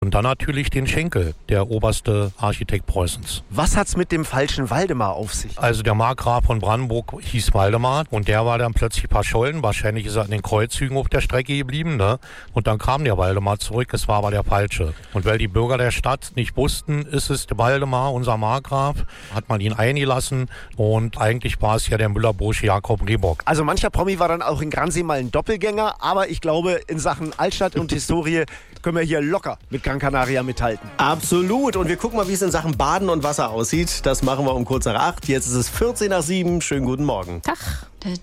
Und dann natürlich den Schenkel, der oberste Architekt Preußens. Was hat's mit dem falschen Waldemar auf sich? Also der Markgraf von Brandenburg hieß Waldemar und der war dann plötzlich verschollen. Wahrscheinlich ist er an den Kreuzzügen auf der Strecke geblieben, ne? Und dann kam der Waldemar zurück, es war aber der falsche. Und weil die Bürger der Stadt nicht wussten, ist es der Waldemar, unser Markgraf, hat man ihn eingelassen und eigentlich war es ja der Müller-Bursche Jakob Rehbock. Also mancher Promi war dann auch in Gransee mal ein Doppelgänger, aber ich glaube, in Sachen Altstadt und Historie können wir hier locker mit Gran Canaria mithalten. Absolut. Und wir gucken mal, wie es in Sachen Baden und Wasser aussieht. Das machen wir um kurz nach 8. Jetzt ist es 7:14. Schönen guten Morgen. Tag.